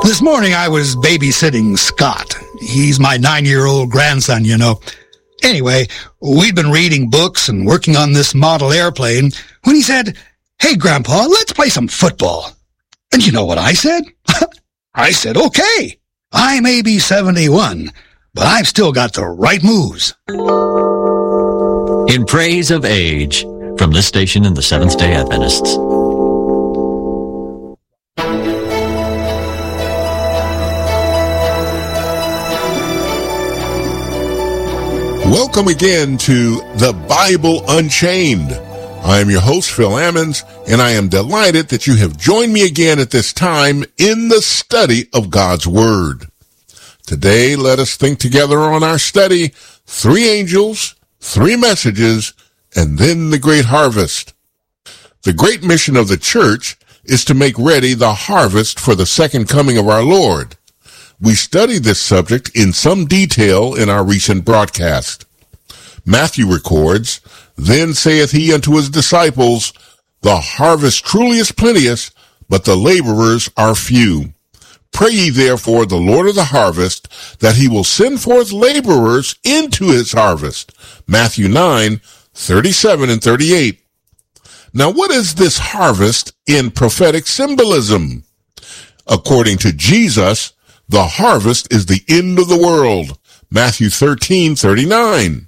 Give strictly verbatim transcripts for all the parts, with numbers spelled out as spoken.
This morning I was babysitting Scott. He's my nine-year-old grandson, you know. Anyway, we'd been reading books and working on this model airplane when he said, "Hey, Grandpa, let's play some football." And you know what I said? I said, okay. I may be seventy-one, but I've still got the right moves. In praise of age, from this station in the Seventh-day Adventists. Welcome again to The Bible Unchained. I am your host, Phil Ammons, and I am delighted that you have joined me again at this time in the study of God's Word. Today, let us think together on our study, Three Angels, Three Messages, and then the Great Harvest. The great mission of the church is to make ready the harvest for the second coming of our Lord. We studied this subject in some detail in our recent broadcast. Matthew records, "Then saith he unto his disciples, The harvest truly is plenteous, but the laborers are few. Pray ye therefore the Lord of the harvest, that he will send forth laborers into his harvest." Matthew nine, thirty-seven and thirty-eight. Now, what is this harvest in prophetic symbolism? According to Jesus, the harvest is the end of the world. Matthew thirteen, thirty-nine.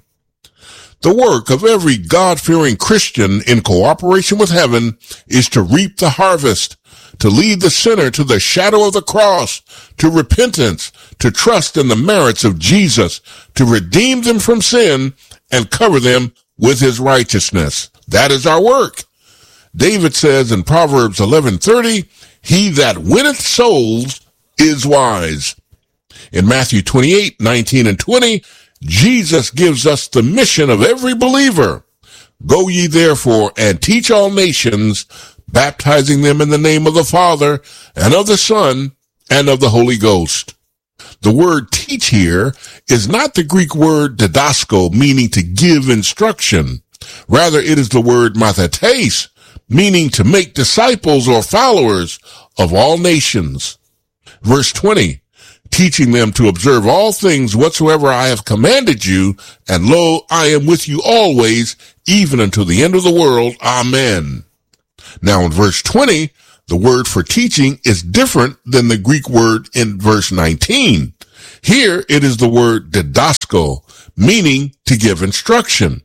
The work of every God-fearing Christian in cooperation with heaven is to reap the harvest, to lead the sinner to the shadow of the cross, to repentance, to trust in the merits of Jesus, to redeem them from sin and cover them with his righteousness. That is our work. David says in Proverbs eleven thirty, "He that winneth souls is wise." In Matthew twenty-eight, nineteen and twenty, Jesus gives us the mission of every believer. "Go ye therefore and teach all nations, baptizing them in the name of the Father and of the Son and of the Holy Ghost." The word teach here is not the Greek word didasko, meaning to give instruction. Rather, it is the word mathetes, meaning to make disciples or followers of all nations. Verse twenty, "Teaching them to observe all things whatsoever I have commanded you, and lo, I am with you always, even unto the end of the world. Amen." Now in verse twenty, the word for teaching is different than the Greek word in verse nineteen. Here it is the word didasko, meaning to give instruction.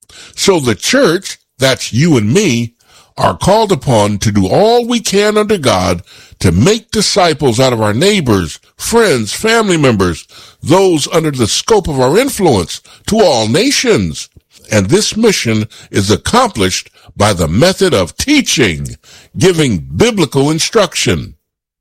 So the church, that's you and me, are called upon to do all we can under God to make disciples out of our neighbors, friends, family members, those under the scope of our influence, to all nations. And this mission is accomplished by the method of teaching, giving biblical instruction.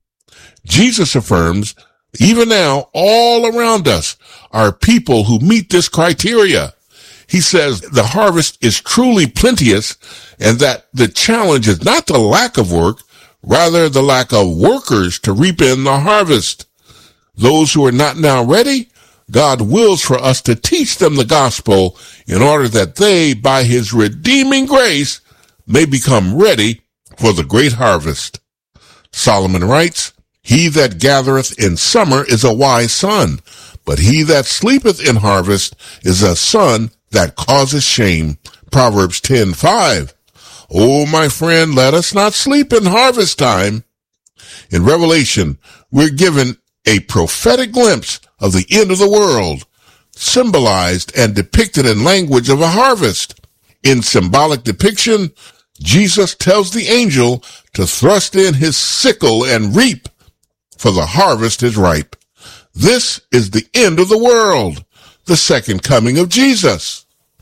Jesus affirms, even now, all around us are people who meet this criteria. He says the harvest is truly plenteous and that the challenge is not the lack of work, rather the lack of workers to reap in the harvest. Those who are not now ready, God wills for us to teach them the gospel in order that they, by his redeeming grace, may become ready for the great harvest. Solomon writes, "He that gathereth in summer is a wise son, but he that sleepeth in harvest is a son that causes shame." Proverbs ten five. Oh, my friend, let us not sleep in harvest time. In Revelation, we're given a prophetic glimpse of the end of the world, symbolized and depicted in language of a harvest. In symbolic depiction, Jesus tells the angel to thrust in his sickle and reap, for the harvest is ripe. This is the end of the world, the second coming of Jesus.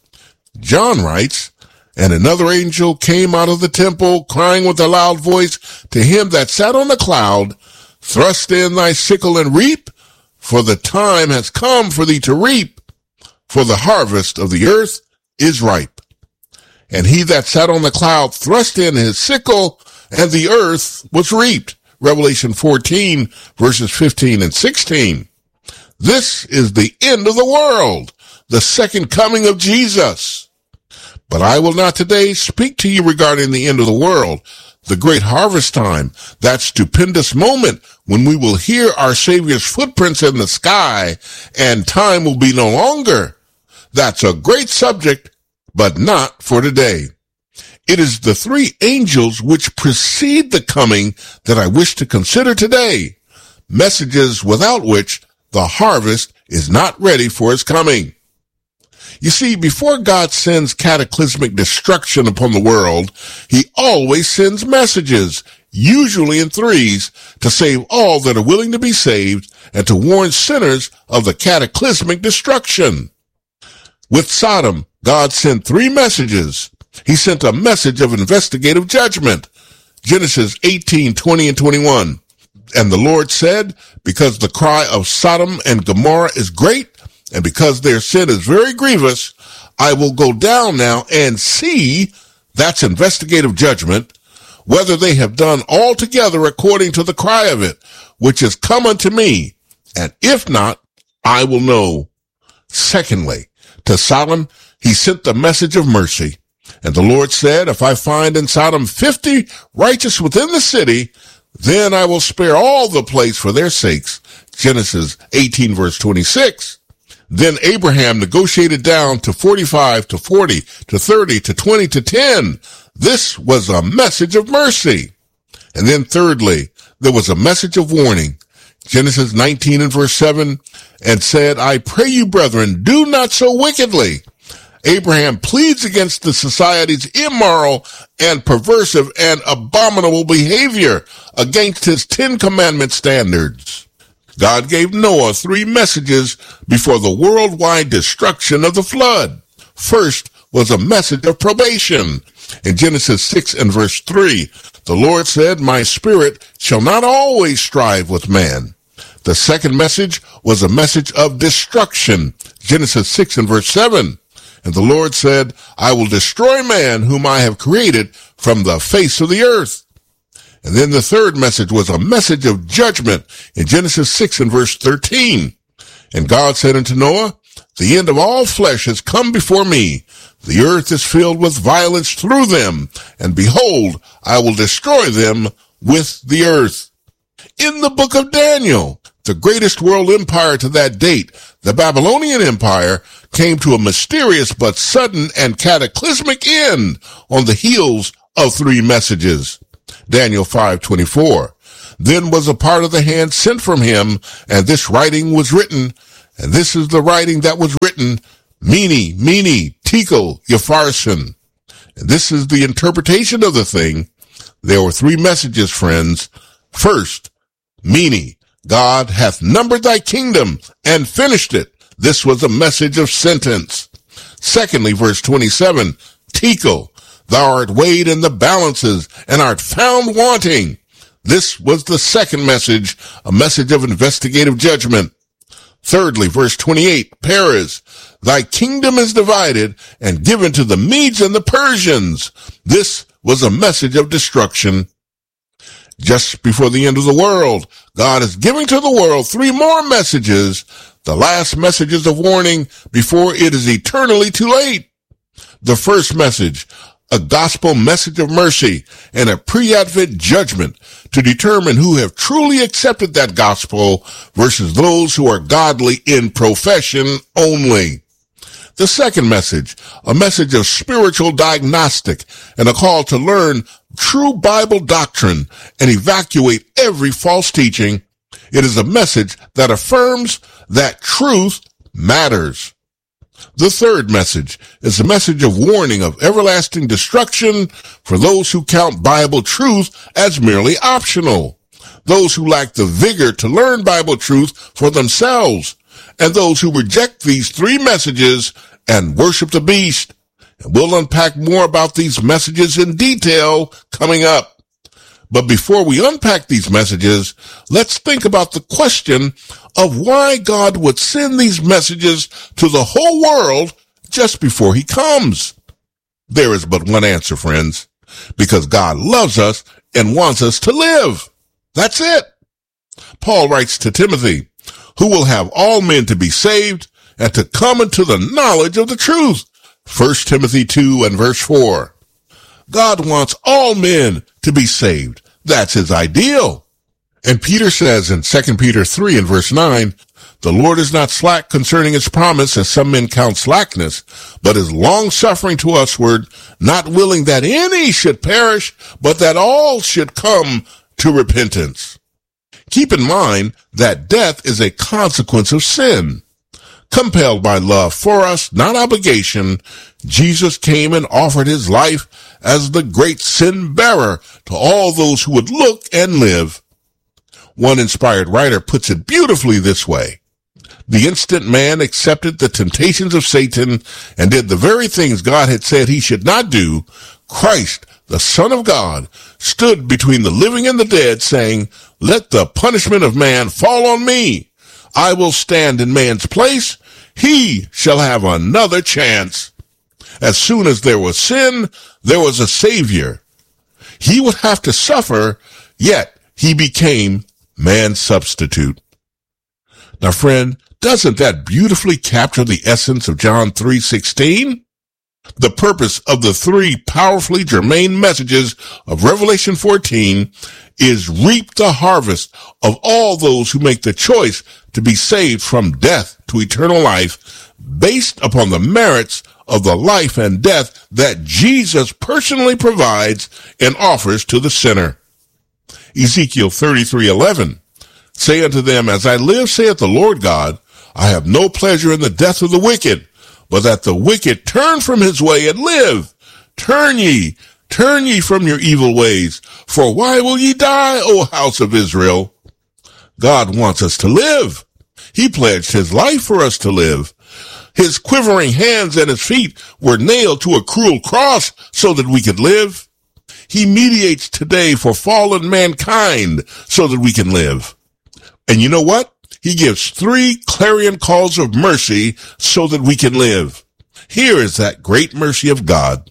John writes, "And another angel came out of the temple, crying with a loud voice to him that sat on the cloud, Thrust in thy sickle and reap, for the time has come for thee to reap, for the harvest of the earth is ripe. And he that sat on the cloud thrust in his sickle, and the earth was reaped." Revelation fourteen, verses fifteen and sixteen. This is the end of the world, the second coming of Jesus. But I will not today speak to you regarding the end of the world. the great harvest time, that stupendous moment when we will hear our Savior's footprints in the sky and time will be no longer. That's a great subject, but not for today. It is the three angels which precede the coming that I wish to consider today, messages without which the harvest is not ready for his coming. You see, before God sends cataclysmic destruction upon the world, he always sends messages, usually in threes, to save all that are willing to be saved and to warn sinners of the cataclysmic destruction. With Sodom, God sent three messages. He sent a message of investigative judgment. Genesis eighteen, twenty and twenty-one. And the Lord said, because the cry of Sodom and Gomorrah is great, and because their sin is very grievous, I will go down now and see, that's investigative judgment, whether they have done altogether according to the cry of it, which is come unto me. And if not, I will know. Secondly, to Sodom, he sent the message of mercy. And the Lord said, if I find in Sodom fifty righteous within the city, then I will spare all the place for their sakes. Genesis eighteen, verse twenty-six. Then Abraham negotiated down to forty-five, to forty, to thirty, to twenty, to ten. This was a message of mercy. And then thirdly, there was a message of warning. Genesis nineteen and verse seven, and said, I pray you, brethren, do not so wickedly. Abraham pleads against the society's immoral and perversive and abominable behavior against his Ten Commandment standards. God gave Noah three messages before the worldwide destruction of the flood. First was a message of probation. In Genesis six and verse three, the Lord said, my spirit shall not always strive with man. The second message was a message of destruction. Genesis six and verse seven. And the Lord said, I will destroy man whom I have created from the face of the earth. And then the third message was a message of judgment in Genesis six and verse thirteen. And God said unto Noah, the end of all flesh has come before me. The earth is filled with violence through them. And behold, I will destroy them with the earth. In the book of Daniel, the greatest world empire to that date, the Babylonian Empire, came to a mysterious but sudden and cataclysmic end on the heels of three messages. Daniel five twenty-four. Then was a part of the hand sent from him, and this writing was written, and this is the writing that was written, Mene, Mene, Tekel, Upharsin. And this is the interpretation of the thing. There were three messages, friends. First, Mene, God hath numbered thy kingdom and finished it. This was a message of sentence. Secondly, verse twenty-seven, Tekel, thou art weighed in the balances and art found wanting. This was the second message, a message of investigative judgment. Thirdly, verse twenty-eight, Peres, thy kingdom is divided and given to the Medes and the Persians. This was a message of destruction. Just before the end of the world, God is giving to the world three more messages, the last messages of warning before it is eternally too late. The first message, a gospel message of mercy and a pre-advent judgment to determine who have truly accepted that gospel versus those who are godly in profession only. The second message, a message of spiritual diagnostic and a call to learn true Bible doctrine and evacuate every false teaching. It is a message that affirms that truth matters. The third message is a message of warning of everlasting destruction for those who count Bible truth as merely optional, those who lack the vigor to learn Bible truth for themselves, and those who reject these three messages and worship the beast. And we'll unpack more about these messages in detail coming up. But before we unpack these messages, let's think about the question of why God would send these messages to the whole world just before he comes. There is but one answer, friends, because God loves us and wants us to live. That's it. Paul writes to Timothy, who will have all men to be saved and to come into the knowledge of the truth. First Timothy two and verse four. God wants all men to be saved. That's his ideal. And Peter says in Second Peter three and verse nine, the Lord is not slack concerning his promise, as some men count slackness, but is long-suffering to usward, not willing that any should perish, but that all should come to repentance. Keep in mind that death is a consequence of sin. Compelled by love for us, not obligation, Jesus came and offered his life as the great sin-bearer to all those who would look and live. One inspired writer puts it beautifully this way. The instant man accepted the temptations of Satan and did the very things God had said he should not do, Christ, the Son of God, stood between the living and the dead, saying, let the punishment of man fall on me. I will stand in man's place. He shall have another chance. As soon as there was sin, there was a Savior. He would have to suffer, yet he became man's substitute. Now, friend, doesn't that beautifully capture the essence of John three sixteen? The purpose of the three powerfully germane messages of Revelation fourteen is reap the harvest of all those who make the choice to be saved from death to eternal life, based upon the merits of the life and death that Jesus personally provides and offers to the sinner. Ezekiel thirty-three eleven, say unto them, as I live, saith the Lord God, I have no pleasure in the death of the wicked, but that the wicked turn from his way and live. Turn ye, turn ye from your evil ways, for why will ye die, O house of Israel? God wants us to live. He pledged his life for us to live. His quivering hands and his feet were nailed to a cruel cross so that we could live. He mediates today for fallen mankind so that we can live. And you know what? He gives three clarion calls of mercy so that we can live. Here is that great mercy of God.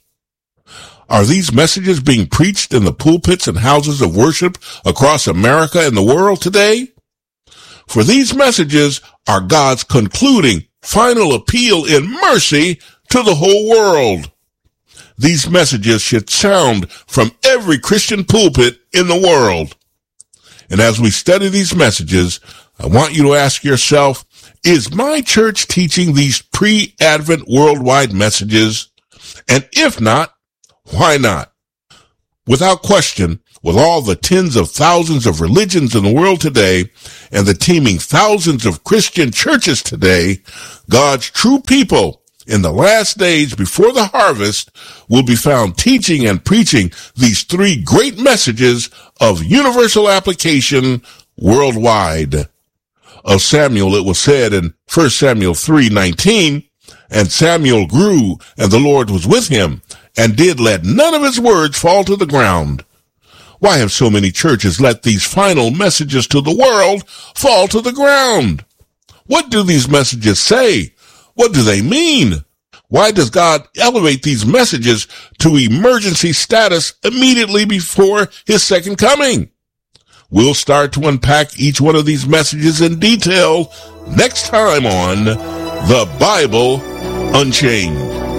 Are these messages being preached in the pulpits and houses of worship across America and the world today? For these messages are God's concluding final appeal in mercy to the whole world. These messages should sound from every Christian pulpit in the world. And as we study these messages, I want you to ask yourself, is my church teaching these pre-Advent worldwide messages? And if not, why not? Without question, with all the tens of thousands of religions in the world today and the teeming thousands of Christian churches today, God's true people in the last days before the harvest will be found teaching and preaching these three great messages of universal application worldwide. Of Samuel, it was said in First Samuel three nineteen, and Samuel grew, and the Lord was with him, and did let none of his words fall to the ground. Why have so many churches let these final messages to the world fall to the ground? What do these messages say? What do they mean? Why does God elevate these messages to emergency status immediately before his second coming? We'll start to unpack each one of these messages in detail next time on The Bible Unchained.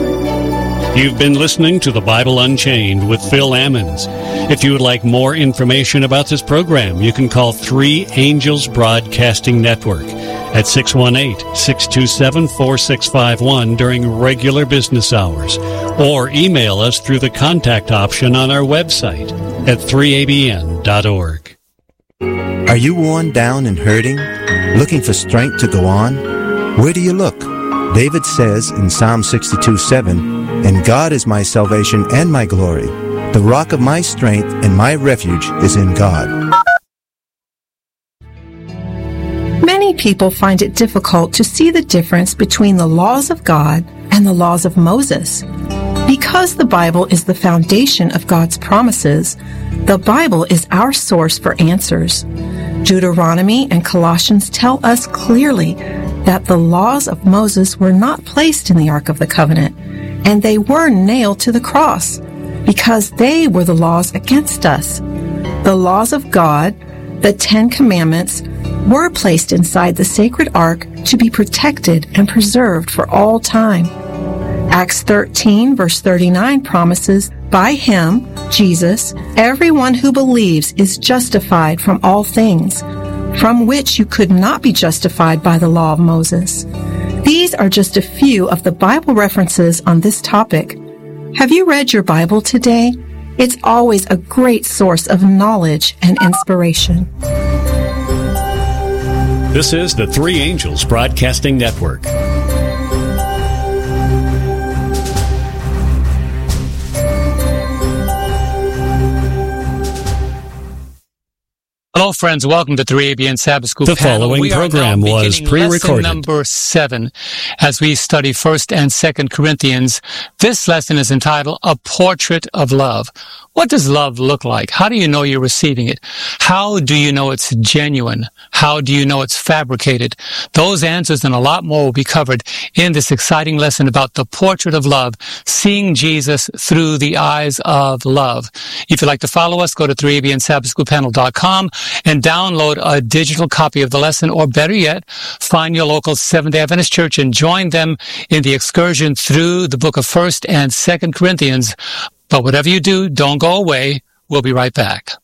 You've been listening to The Bible Unchained with Phil Ammons. If you would like more information about this program, you can call Three Angels Broadcasting Network at six one eight, six two seven, four six five one during regular business hours, or email us through the contact option on our website at three a b n dot org. Are you worn down and hurting, looking for strength to go on? Where do you look? David says in Psalm sixty-two seven, and God is my salvation and my glory. The rock of my strength and my refuge is in God. Many people find it difficult to see the difference between the laws of God and the laws of Moses. Because the Bible is the foundation of God's promises, the Bible is our source for answers. Deuteronomy and Colossians tell us clearly that the laws of Moses were not placed in the Ark of the Covenant, and they were nailed to the cross because they were the laws against us. The laws of God, the Ten Commandments, were placed inside the sacred ark to be protected and preserved for all time. Acts thirteen, verse thirty-nine promises By him, Jesus, everyone who believes is justified from all things, from which you could not be justified by the law of Moses. These are just a few of the Bible references on this topic. Have you read your Bible today? It's always a great source of knowledge and inspiration. This is the Three Angels Broadcasting Network. Hello, friends. Welcome to three A B N Sabbath School The panel. following we program are now was beginning pre-recorded. Lesson number seven, as we study First and Second Corinthians. This lesson is entitled "A Portrait of Love." What does love look like? How do you know you're receiving it? How do you know it's genuine? How do you know it's fabricated? Those answers and a lot more will be covered in this exciting lesson about the portrait of love, seeing Jesus through the eyes of love. If you'd like to follow us, go to three A B N Sabbath School Panel dot com and download a digital copy of the lesson, or better yet, find your local Seventh-day Adventist church and join them in the excursion through the book of First and Second Corinthians. But whatever you do, don't go away. We'll be right back.